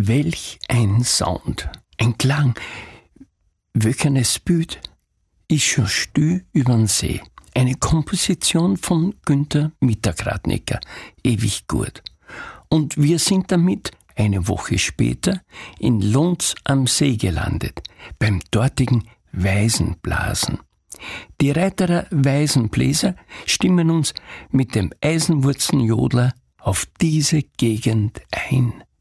Welch ein Sound, ein Klang, welcher es büht, ist schon still übern See. Eine Komposition von Günther Mittag-Radnecker, ewig gut. Und wir sind damit eine Woche später in Lunds am See gelandet, beim dortigen Weisenblasen. Die Reiterer Weisenbläser stimmen uns mit dem Eisenwurzenjodler auf diese Gegend ein.